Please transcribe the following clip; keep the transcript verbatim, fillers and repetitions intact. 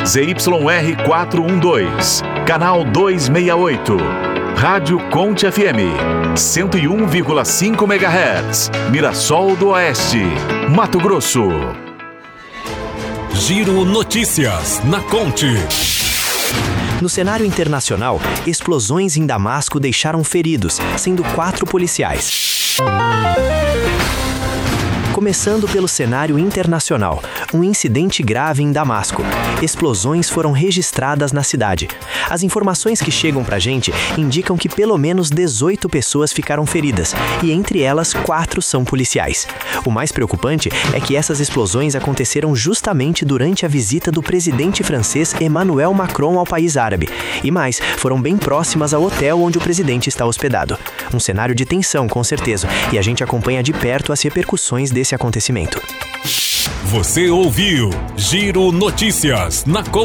Z Y R quatrocentos e doze, canal duzentos e sessenta e oito. Rádio Conte F M, cento e um vírgula cinco megahertz, Mirassol do Oeste, Mato Grosso. Giro Notícias na Conte. No cenário internacional, explosões em Damasco deixaram feridos, sendo quatro policiais. Começando pelo cenário internacional, um incidente grave em Damasco. Explosões foram registradas na cidade. As informações que chegam pra gente indicam que pelo menos dezoito pessoas ficaram feridas, e entre elas, quatro são policiais. O mais preocupante é que essas explosões aconteceram justamente durante a visita do presidente francês Emmanuel Macron ao país árabe. E mais, foram bem próximas ao hotel onde o presidente está hospedado. Um cenário de tensão, com certeza, e a gente acompanha de perto as repercussões desse acontecimento. Você ouviu Giro Notícias na Conte.